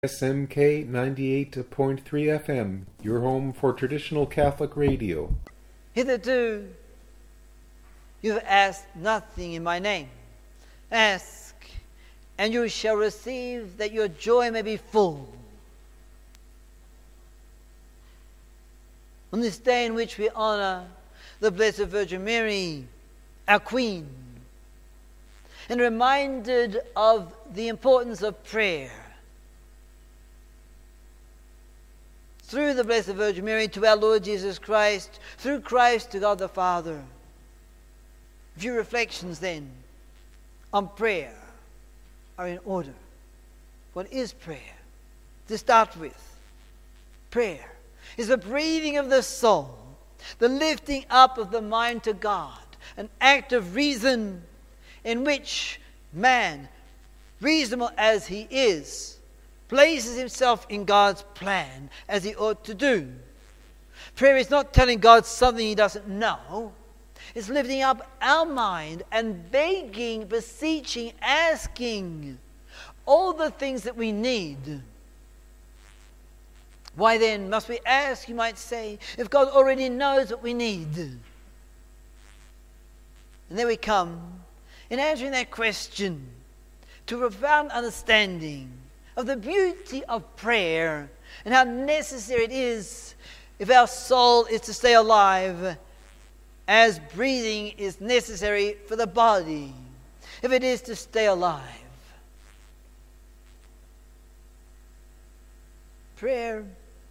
SMK 98.3 FM, your home for traditional Catholic radio. Hitherto you have asked nothing in my name. Ask, and you shall receive, that your joy may be full. On this day in which we honor the Blessed Virgin Mary, our Queen, and reminded of the importance of prayer, through the Blessed Virgin Mary to our Lord Jesus Christ, through Christ to God the Father. A few reflections then on prayer are in order. What is prayer? To start with, prayer is the breathing of the soul, the lifting up of the mind to God, an act of reason in which man, reasonable as he is, places himself in God's plan as he ought to do. Prayer is not telling God something he doesn't know. It's lifting up our mind and begging, beseeching, asking all the things that we need. Why then must we ask, you might say, if God already knows what we need? And there we come, in answering that question, to a profound understanding of the beauty of prayer and how necessary it is if our soul is to stay alive, as breathing is necessary for the body, if it is to stay alive. Prayer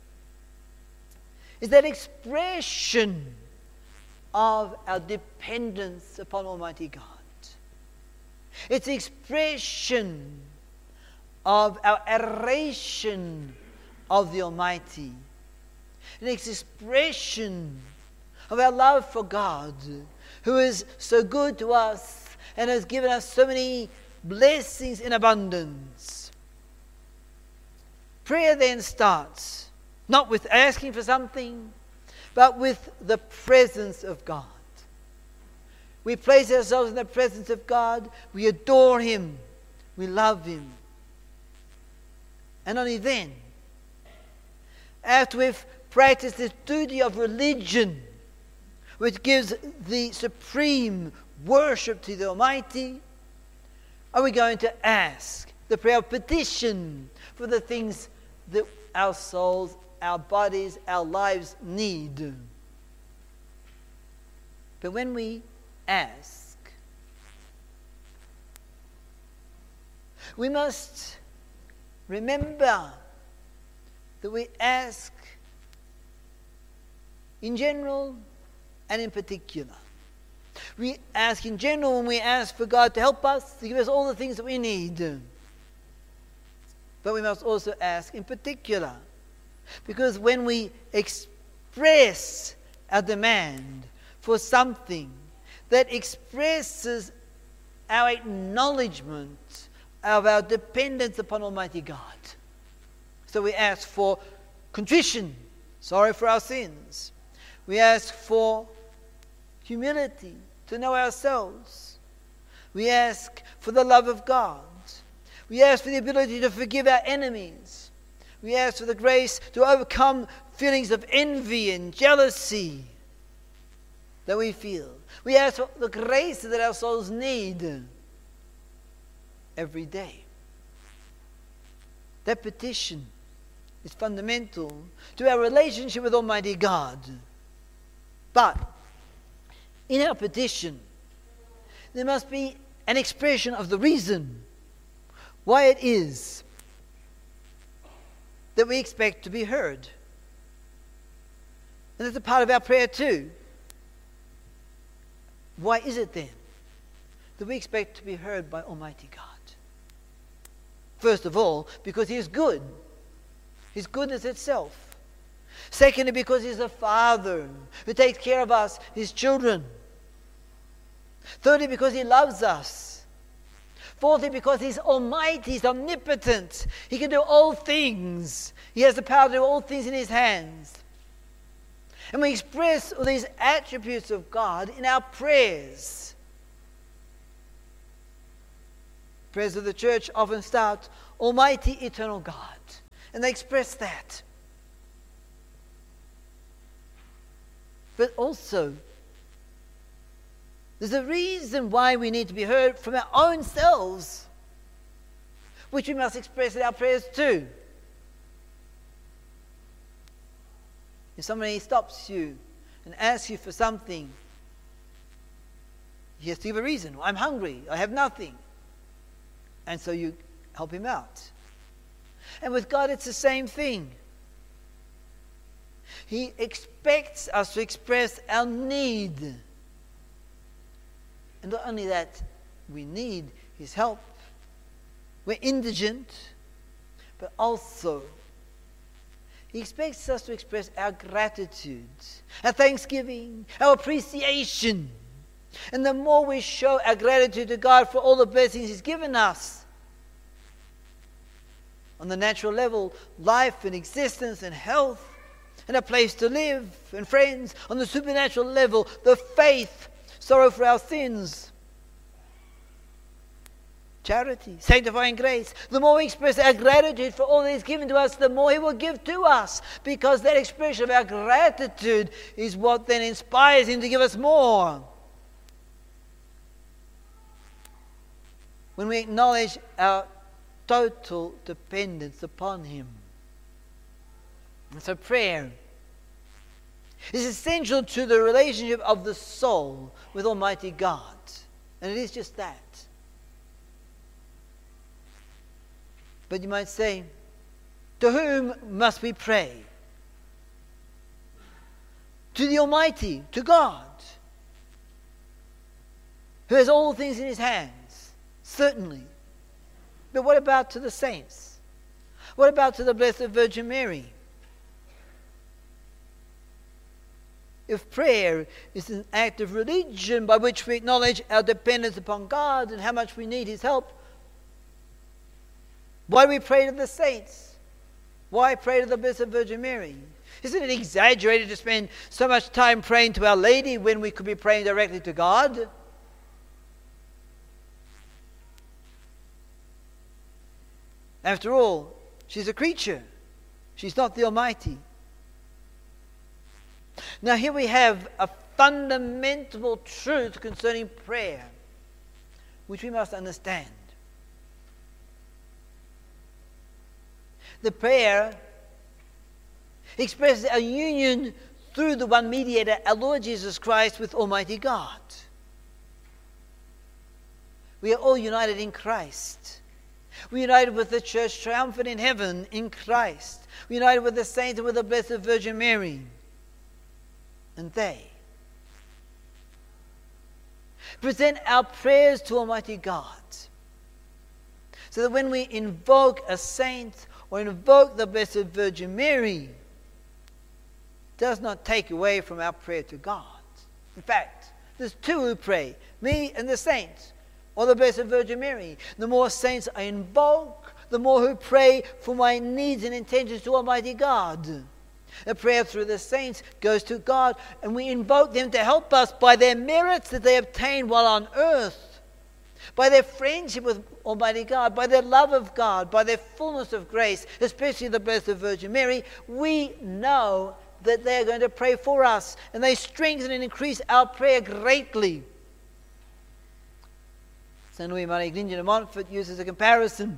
is that expression of our dependence upon Almighty God. It's the expression of our adoration of the Almighty. An expression of our love for God, who is so good to us and has given us so many blessings in abundance. Prayer then starts not with asking for something, but with the presence of God. We place ourselves in the presence of God, we adore Him, we love Him. And only then, after we've practiced this duty of religion, which gives the supreme worship to the Almighty, are we going to ask the prayer of petition for the things that our souls, our bodies, our lives need. But when we ask, we must remember that we ask in general and in particular. We ask in general when we ask for God to help us, to give us all the things that we need. But we must also ask in particular, because when we express a demand for something that expresses our acknowledgement of our dependence upon Almighty God. So we ask for contrition, sorry for our sins. We ask for humility, to know ourselves. We ask for the love of God. We ask for the ability to forgive our enemies. We ask for the grace to overcome feelings of envy and jealousy that we feel. We ask for the grace that our souls need every day. That petition is fundamental to our relationship with Almighty God. But in our petition, there must be an expression of the reason why it is that we expect to be heard. And that's a part of our prayer too. Why is it then that we expect to be heard by Almighty God? First of all, because He is good. His goodness itself. Secondly, because He's a Father who takes care of us, His children. Thirdly, because He loves us. Fourthly, because He's almighty, He's omnipotent. He can do all things. He has the power to do all things in His hands. And we express all these attributes of God in our prayers. Prayers of the church often start, Almighty Eternal God. And they express that. But also, there's a reason why we need to be heard from our own selves, which we must express in our prayers too. If somebody stops you and asks you for something, he has to give a reason. I'm hungry, I have nothing. And so you help him out. And with God it's the same thing. He expects us to express our need. And not only that, we need His help. We're indigent, but also He expects us to express our gratitude, our thanksgiving, our appreciation. And the more we show our gratitude to God for all the blessings He's given us, on the natural level, life and existence and health, and a place to live, and friends, on the supernatural level, the faith, sorrow for our sins, charity, sanctifying grace. The more we express our gratitude for all that He's given to us, the more He will give to us, because that expression of our gratitude is what then inspires Him to give us more. When we acknowledge our total dependence upon Him. And so prayer is essential to the relationship of the soul with Almighty God. And it is just that. But you might say, to whom must we pray? To the Almighty, to God, who has all things in His hands, certainly. But what about to the saints? What about to the Blessed Virgin Mary? If prayer is an act of religion by which we acknowledge our dependence upon God and how much we need His help, why do we pray to the saints? Why pray to the Blessed Virgin Mary? Isn't it exaggerated to spend so much time praying to Our Lady when we could be praying directly to God? After all, she's a creature. She's not the Almighty. Now here we have a fundamental truth concerning prayer, which we must understand. The prayer expresses our union through the one mediator, our Lord Jesus Christ, with Almighty God. We are all united in Christ. We're united with the church triumphant in heaven in Christ. We're united with the saints and with the Blessed Virgin Mary. And they present our prayers to Almighty God, so that when we invoke a saint or invoke the Blessed Virgin Mary, it does not take away from our prayer to God. In fact, there's two who pray, me and the saints, or the Blessed Virgin Mary. The more saints I invoke, the more who pray for my needs and intentions to Almighty God. A prayer through the saints goes to God, and we invoke them to help us by their merits that they obtain while on earth, by their friendship with Almighty God, by their love of God, by their fullness of grace, especially the Blessed Virgin Mary. We know that they are going to pray for us, and they strengthen and increase our prayer greatly. St. Louis-Marie Grignion de Montfort uses a comparison.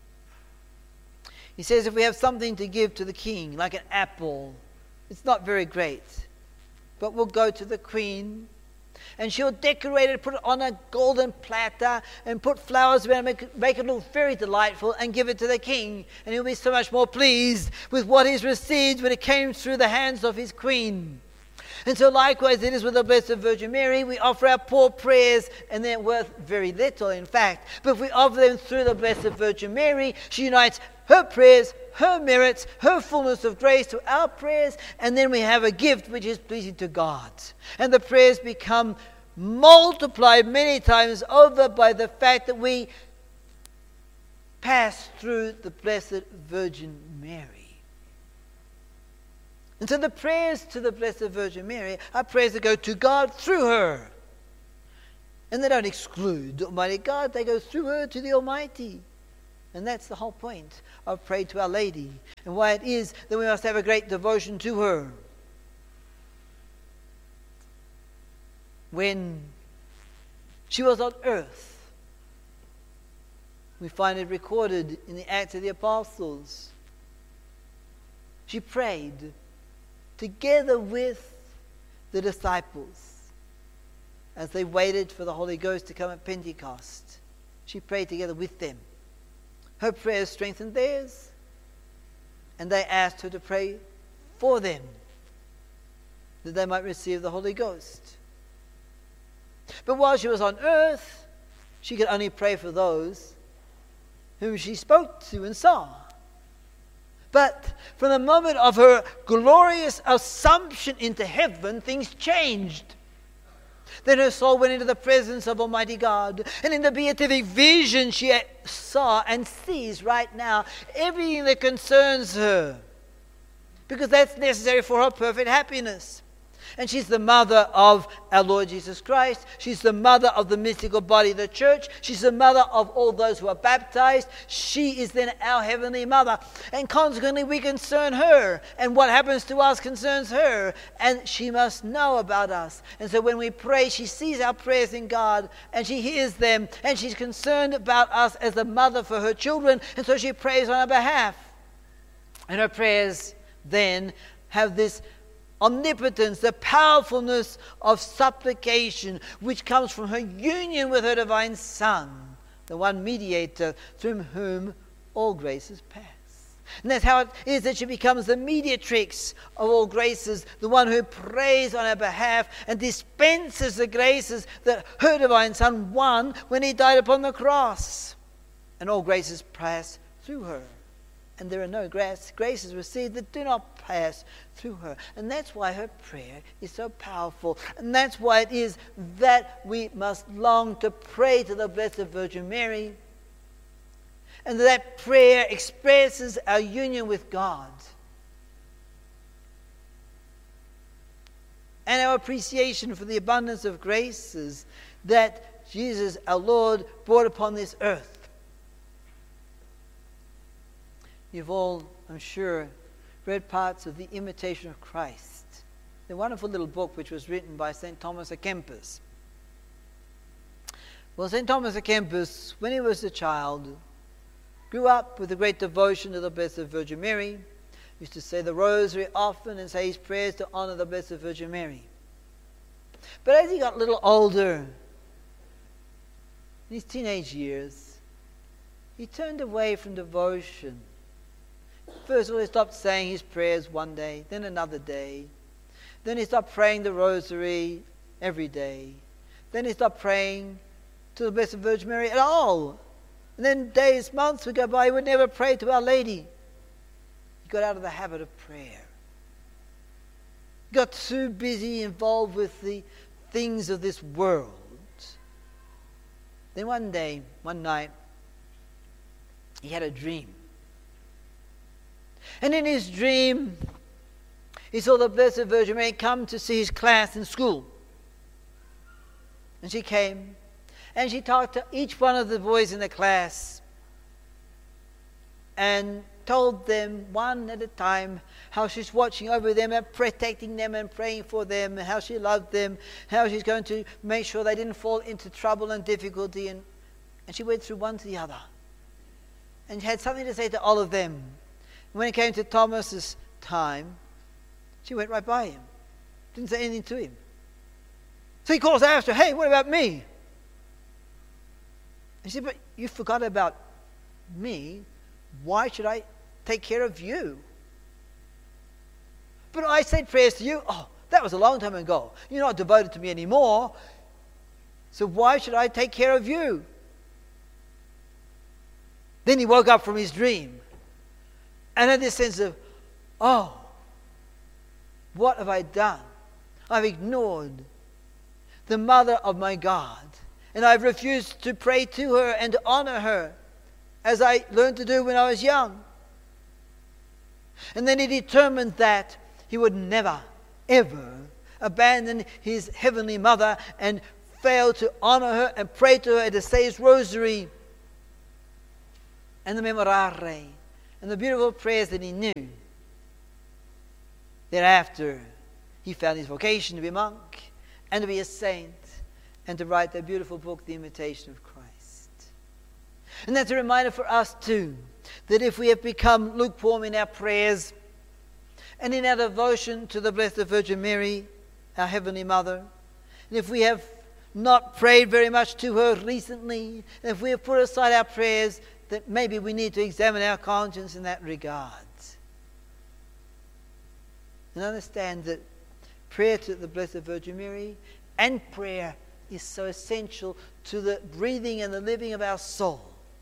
He says if we have something to give to the king, like an apple, it's not very great, but we'll go to the queen, and she'll decorate it, put it on a golden platter, and put flowers around it, make it look very delightful, and give it to the king, and he'll be so much more pleased with what he's received when it came through the hands of his queen. And so likewise it is with the Blessed Virgin Mary. We offer our poor prayers, and they're worth very little, in fact. But if we offer them through the Blessed Virgin Mary, she unites her prayers, her merits, her fullness of grace to our prayers, and then we have a gift which is pleasing to God. And the prayers become multiplied many times over by the fact that we pass through the Blessed Virgin Mary. And so the prayers to the Blessed Virgin Mary are prayers that go to God through her. And they don't exclude Almighty God, they go through her to the Almighty. And that's the whole point of Pray to Our Lady, and why it is that we must have a great devotion to her. When she was on earth, we find it recorded in the Acts of the Apostles. She prayed together with the disciples as they waited for the Holy Ghost to come at Pentecost. She prayed together with them. Her prayers strengthened theirs, and they asked her to pray for them, that they might receive the Holy Ghost. But while she was on earth, she could only pray for those whom she spoke to and saw. But from the moment of her glorious assumption into heaven, things changed. Then her soul went into the presence of Almighty God. And in the beatific vision she saw and sees right now everything that concerns her, because that's necessary for her perfect happiness. And she's the mother of our Lord Jesus Christ. She's the mother of the mystical body of the church. She's the mother of all those who are baptized. She is then our heavenly mother. And consequently, we concern her. And what happens to us concerns her. And she must know about us. And so when we pray, she sees our prayers in God. And she hears them. And she's concerned about us as the mother for her children. And so she prays on our behalf. And her prayers then have this omnipotence, the powerfulness of supplication, which comes from her union with her divine Son, the one mediator through whom all graces pass. And that's how it is that she becomes the mediatrix of all graces, the one who prays on our behalf and dispenses the graces that her divine Son won when he died upon the cross. And all graces pass through her. And there are no graces received that do not pass through her. And that's why her prayer is so powerful. And that's why it is that we must long to pray to the Blessed Virgin Mary. And that prayer expresses our union with God. And our appreciation for the abundance of graces that Jesus, our Lord, brought upon this earth. You've all, I'm sure, read parts of The Imitation of Christ, the wonderful little book which was written by St. Thomas à Kempis. Well, St. Thomas à Kempis, when he was a child, grew up with a great devotion to the Blessed Virgin Mary, used to say the rosary often and say his prayers to honor the Blessed Virgin Mary. But as he got a little older, in his teenage years, he turned away from devotion. First of all, he stopped saying his prayers one day, then another day. Then he stopped praying the rosary every day. Then he stopped praying to the Blessed Virgin Mary at all. And then days, months would go by, he would never pray to Our Lady. He got out of the habit of prayer. He got too busy, involved with the things of this world. Then one night, he had a dream. And in his dream, he saw the Blessed Virgin Mary come to see his class in school. And she came, and she talked to each one of the boys in the class and told them one at a time how she's watching over them and protecting them and praying for them, and how she loved them, how she's going to make sure they didn't fall into trouble and difficulty. And she went through one to the other and had something to say to all of them. When it came to Thomas's time, she went right by him. Didn't say anything to him. So he calls after, "Hey, what about me?" And she said, "But you forgot about me. Why should I take care of you?" "But I said prayers to you." "Oh, that was a long time ago. You're not devoted to me anymore. So why should I take care of you?" Then he woke up from his dream. And had this sense of, oh, what have I done? I've ignored the mother of my God. And I've refused to pray to her and to honor her as I learned to do when I was young. And then he determined that he would never, ever abandon his heavenly mother and fail to honor her and pray to her and to say his rosary. and the memorare and the beautiful prayers that he knew. Thereafter, he found his vocation to be a monk and to be a saint and to write that beautiful book, The Imitation of Christ. And that's a reminder for us too, that if we have become lukewarm in our prayers and in our devotion to the Blessed Virgin Mary, our Heavenly Mother, and if we have not prayed very much to her recently, and if we have put aside our prayers, that maybe we need to examine our conscience in that regard. And understand that prayer to the Blessed Virgin Mary and prayer is so essential to the breathing and the living of our soul.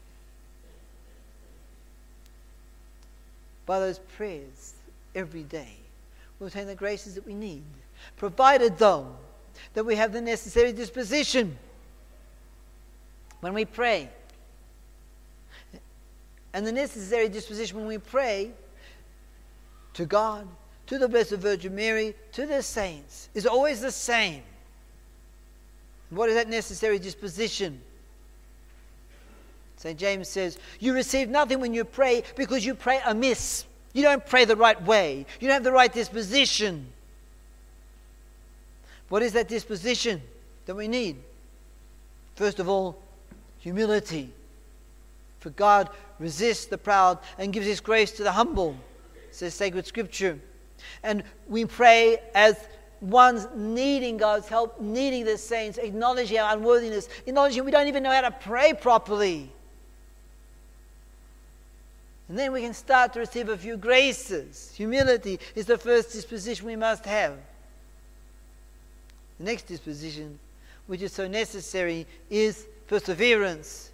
By those prayers every day, we obtain the graces that we need, provided though that we have the necessary disposition when we pray. And the necessary disposition when we pray to God, to the Blessed Virgin Mary, to the saints, is always the same. What is that necessary disposition? St. James says, you receive nothing when you pray because you pray amiss. You don't pray the right way. You don't have the right disposition. What is that disposition that we need? First of all, humility. For God resists the proud and gives his grace to the humble, says sacred scripture. And we pray as ones needing God's help, needing the saints, acknowledging our unworthiness, acknowledging we don't even know how to pray properly. And then we can start to receive a few graces. Humility is the first disposition we must have. The next disposition, which is so necessary, is perseverance.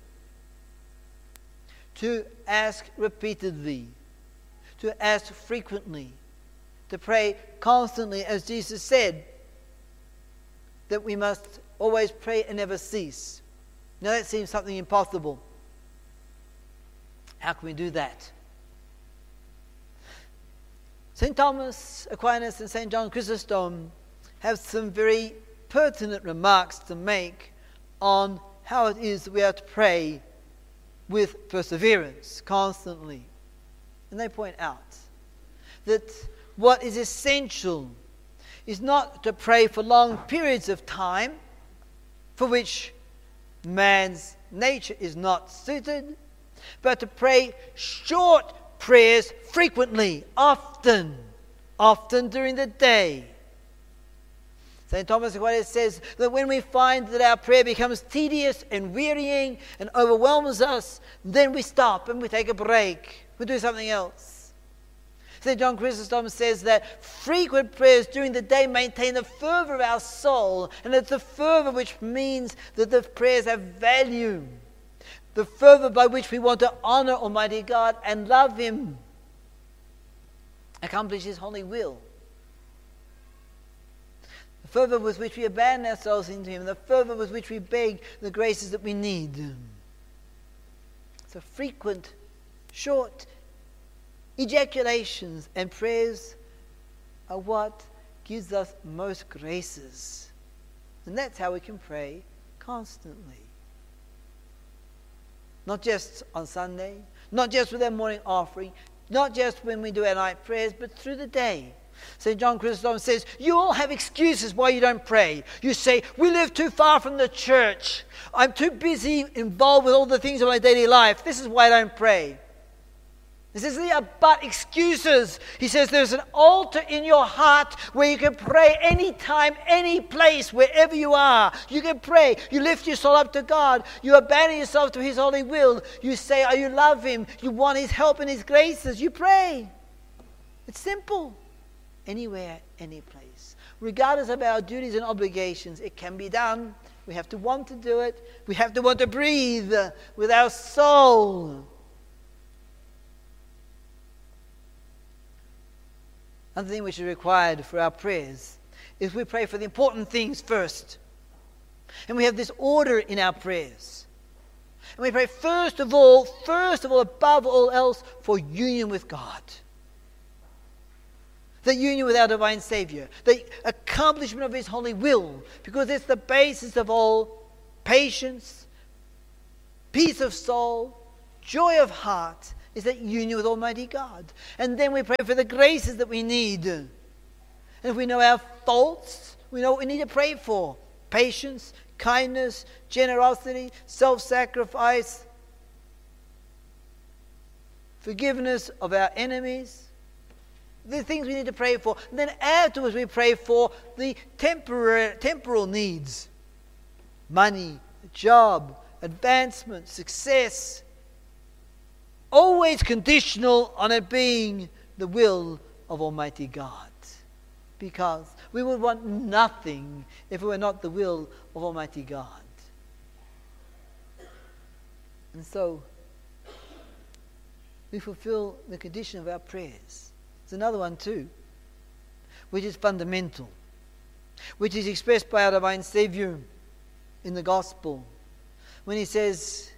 To ask repeatedly, to ask frequently, to pray constantly, as Jesus said, that we must always pray and never cease. Now that seems something impossible. How can we do that? St. Thomas Aquinas and St. John Chrysostom have some very pertinent remarks to make on how it is that we are to pray with perseverance, constantly. And they point out that what is essential is not to pray for long periods of time, for which man's nature is not suited, but to pray short prayers frequently, often during the day. St. Thomas Aquinas says that when we find that our prayer becomes tedious and wearying and overwhelms us, then we stop and we take a break. We do something else. St. John Chrysostom says that frequent prayers during the day maintain the fervor of our soul, and it's the fervor which means that the prayers have value. The fervor by which we want to honor Almighty God and love Him, accomplish His holy will. The fervor with which we abandon ourselves into Him, the fervor with which we beg the graces that we need. So frequent, short ejaculations and prayers are what gives us most graces. And that's how we can pray constantly. Not just on Sunday, not just with our morning offering, not just when we do our night prayers, but through the day. St. John Chrysostom says, you all have excuses why you don't pray. You say, we live too far from the church. I'm too busy involved with all the things of my daily life. This is why I don't pray. This isn't but excuses. He says there's an altar in your heart where you can pray anytime, any place, wherever you are. You can pray. You lift your soul up to God. You abandon yourself to His holy will. You say, oh, you love Him. You want His help and His graces. You pray. It's simple. Anywhere, any place. Regardless of our duties and obligations, it can be done. We have to want to do it. We have to want to breathe with our soul. Another thing which is required for our prayers is we pray for the important things first. And we have this order in our prayers. And we pray first of all, above all else, for union with God. The union with our divine Savior. The accomplishment of His holy will. Because it's the basis of all patience, peace of soul, joy of heart is that union with Almighty God. And then we pray for the graces that we need. And if we know our faults, we know what we need to pray for. Patience, kindness, generosity, self-sacrifice, forgiveness of our enemies. The things we need to pray for. And then afterwards we pray for the temporal needs. Money, a job, advancement, success. Always conditional on it being the will of Almighty God. Because we would want nothing if it were not the will of Almighty God. And so, we fulfill the condition of our prayers. There's another one too, which is fundamental, which is expressed by our divine Saviour in the Gospel, when he says,